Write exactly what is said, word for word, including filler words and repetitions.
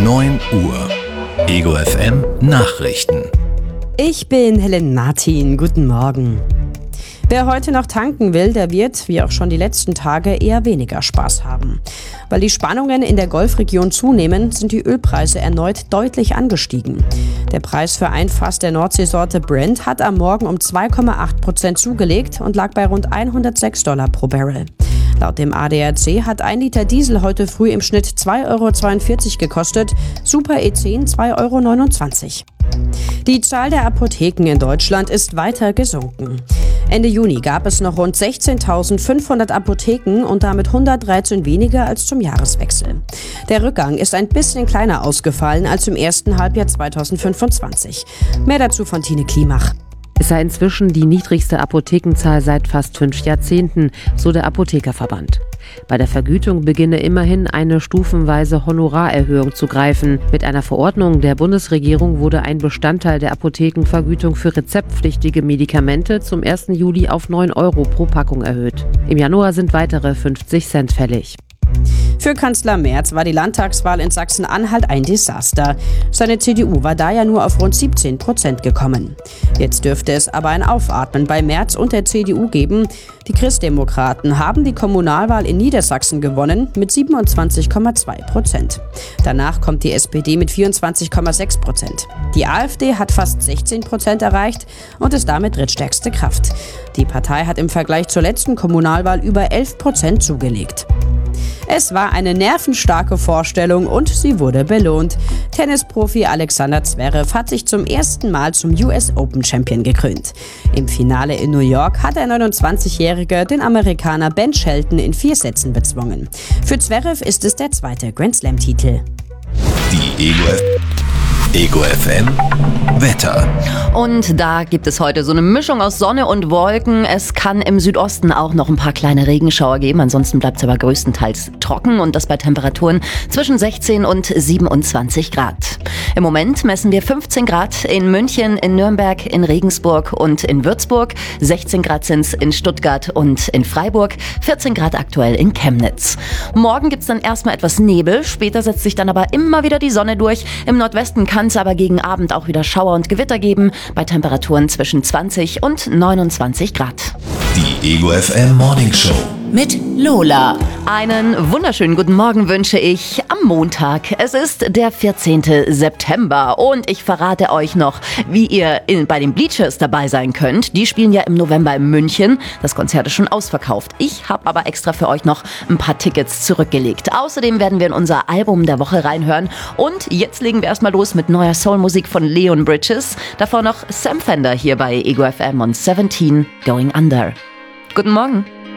neun Uhr. Ego F M Nachrichten. Ich bin Helen Martin. Guten Morgen. Wer heute noch tanken will, der wird, wie auch schon die letzten Tage, eher weniger Spaß haben. Weil die Spannungen in der Golfregion zunehmen, sind die Ölpreise erneut deutlich angestiegen. Der Preis für ein Fass der Nordseesorte Brent hat am Morgen um zwei Komma acht Prozent zugelegt und lag bei rund hundertsechs Dollar pro Barrel. Laut dem A D A C hat ein Liter Diesel heute früh im Schnitt zwei Euro zweiundvierzig gekostet, Super E zehn zwei Euro neunundzwanzig. Die Zahl der Apotheken in Deutschland ist weiter gesunken. Ende Juni gab es noch rund sechzehntausendfünfhundert Apotheken und damit hundertdreizehn weniger als zum Jahreswechsel. Der Rückgang ist ein bisschen kleiner ausgefallen als im ersten Halbjahr zweitausendfünfundzwanzig. Mehr dazu von Tine Klimach. Es sei inzwischen die niedrigste Apothekenzahl seit fast fünf Jahrzehnten, so der Apothekerverband. Bei der Vergütung beginne immerhin eine stufenweise Honorarerhöhung zu greifen. Mit einer Verordnung der Bundesregierung wurde ein Bestandteil der Apothekenvergütung für rezeptpflichtige Medikamente zum ersten Juli auf neun Euro pro Packung erhöht. Im Januar sind weitere fünfzig Cent fällig. Für Kanzler Merz war die Landtagswahl in Sachsen-Anhalt ein Desaster. Seine C D U war daher nur auf rund siebzehn Prozent gekommen. Jetzt dürfte es aber ein Aufatmen bei Merz und der C D U geben. Die Christdemokraten haben die Kommunalwahl in Niedersachsen gewonnen mit siebenundzwanzig Komma zwei Prozent. Danach kommt die S P D mit vierundzwanzig Komma sechs Prozent. Die AfD hat fast sechzehn Prozent erreicht und ist damit drittstärkste Kraft. Die Partei hat im Vergleich zur letzten Kommunalwahl über elf Prozent zugelegt. Es war eine nervenstarke Vorstellung und sie wurde belohnt. Tennisprofi Alexander Zverev hat sich zum ersten Mal zum U S Open Champion gekrönt. Im Finale in New York hat der neunundzwanzigjährige den Amerikaner Ben Shelton in vier Sätzen bezwungen. Für Zverev ist es der zweite Grand Slam-Titel. Die Ego F M. Ego F M Wetter. Und da gibt es heute so eine Mischung aus Sonne und Wolken. Es kann im Südosten auch noch ein paar kleine Regenschauer geben. Ansonsten bleibt es aber größtenteils trocken und das bei Temperaturen zwischen sechzehn und siebenundzwanzig Grad. Im Moment messen wir fünfzehn Grad in München, in Nürnberg, in Regensburg und in Würzburg. sechzehn Grad sind es in Stuttgart und in Freiburg. vierzehn Grad aktuell in Chemnitz. Morgen gibt es dann erstmal etwas Nebel. Später setzt sich dann aber immer wieder die Sonne durch. Im Nordwesten kann es aber gegen Abend auch wieder Schauer und Gewitter geben, bei Temperaturen zwischen zwanzig und neunundzwanzig Grad. Die Ego F M Morning Show mit Lola. Einen wunderschönen guten Morgen wünsche ich am Montag. Es ist der vierzehnten September und ich verrate euch noch, wie ihr in, bei den Bleachers dabei sein könnt. Die spielen ja im November in München. Das Konzert ist schon ausverkauft. Ich habe aber extra für euch noch ein paar Tickets zurückgelegt. Außerdem werden wir in unser Album der Woche reinhören. Und jetzt legen wir erstmal los mit neuer Soulmusik von Leon Bridges. Davor noch Sam Fender hier bei Ego F M und siebzehn Going Under. Guten Morgen.